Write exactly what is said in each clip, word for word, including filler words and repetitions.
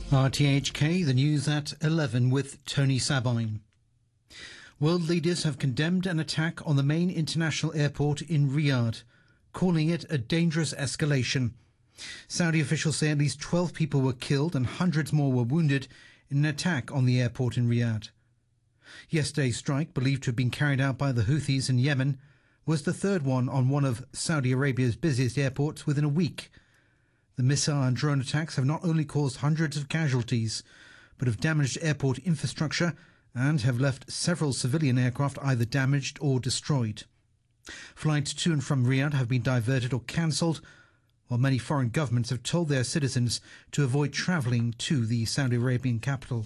R T H K, the news at eleven with Tony Sabine. World leaders have condemned an attack on the main international airport in Riyadh, calling it a dangerous escalation. Saudi officials say at least twelve people were killed and hundreds more were wounded in an attack on the airport in Riyadh. Yesterday's strike, believed to have been carried out by the Houthis in Yemen, was the third one on one of Saudi Arabia's busiest airports within a week. The missile and drone attacks have not only caused hundreds of casualties, but have damaged airport infrastructure and have left several civilian aircraft either damaged or destroyed. Flights to and from Riyadh have been diverted or cancelled, while many foreign governments have told their citizens to avoid travelling to the Saudi Arabian capital.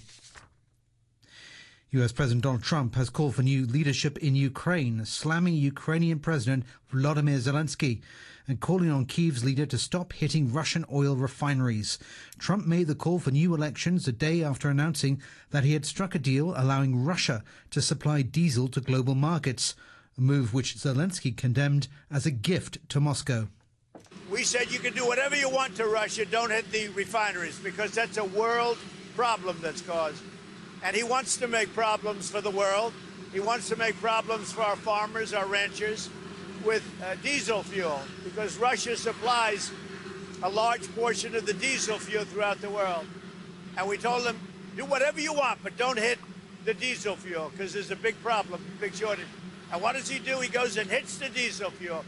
U S President Donald Trump has called for new leadership in Ukraine, slamming Ukrainian President Volodymyr Zelensky and calling on Kyiv's leader to stop hitting Russian oil refineries. Trump made the call for new elections a day after announcing that he had struck a deal allowing Russia to supply diesel to global markets, a move which Zelensky condemned as a gift to Moscow. We said you can do whatever you want to Russia, don't hit the refineries, because that's a world problem that's caused. And he wants to make problems for the world. He wants to make problems for our farmers, our ranchers, with uh, diesel fuel, because Russia supplies a large portion of the diesel fuel throughout the world. And we told him, do whatever you want, but don't hit the diesel fuel, because there's a big problem, big shortage. And what does he do? He goes and hits the diesel fuel.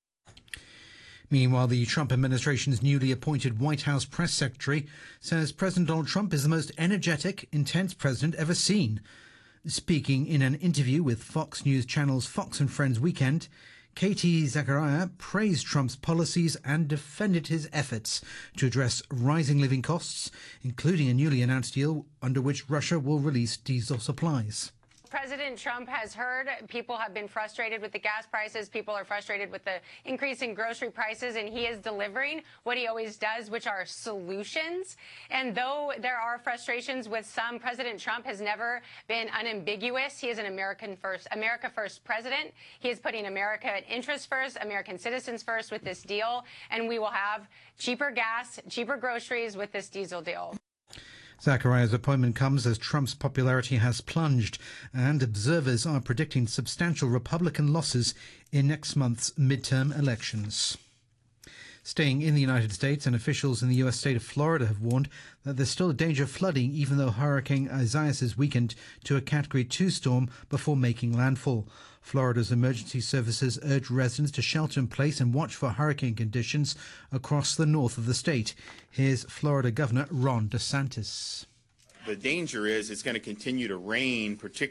Meanwhile, the Trump administration's newly appointed White House press secretary says President Donald Trump is the most energetic, intense president ever seen. Speaking in an interview with Fox News Channel's Fox and Friends Weekend, Katie Zachariah praised Trump's policies and defended his efforts to address rising living costs, including a newly announced deal under which Russia will release diesel supplies. President Trump has heard people have been frustrated with the gas prices. People are frustrated with the increase in grocery prices, and he is delivering what he always does, which are solutions. And though there are frustrations with some, President Trump has never been unambiguous. He is an American first, America first president. He is putting American interests first, American citizens first with this deal. And we will have cheaper gas, cheaper groceries with this diesel deal. Zachariah's appointment comes as Trump's popularity has plunged, and observers are predicting substantial Republican losses in next month's midterm elections. Staying in the United States, and officials in the U S state of Florida have warned that there's still a danger of flooding even though Hurricane Isaias has weakened to a Category two storm before making landfall. Florida's emergency services urge residents to shelter in place and watch for hurricane conditions across the north of the state. Here's Florida Governor Ron DeSantis. The danger is it's going to continue to rain, particularly